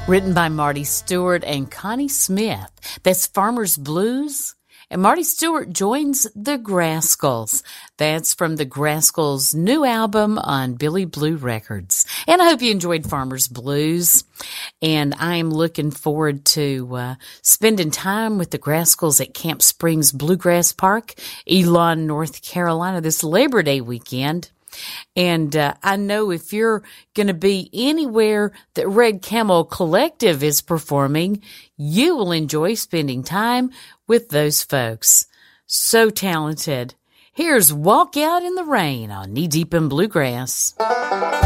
Written by Marty Stewart and Connie Smith. That's Farmer's Blues. And Marty Stewart joins the Grascals. That's from the Grascals' new album on Billy Blue Records. And I hope you enjoyed Farmer's Blues. And I'm looking forward to spending time with the Grascals at Camp Springs Bluegrass Park, Elon, North Carolina, this Labor Day weekend. And I know if you're going to be anywhere that Red Camel Collective is performing, you will enjoy spending time with those folks. So talented. Here's Walk Out in the Rain on Knee Deep in Bluegrass.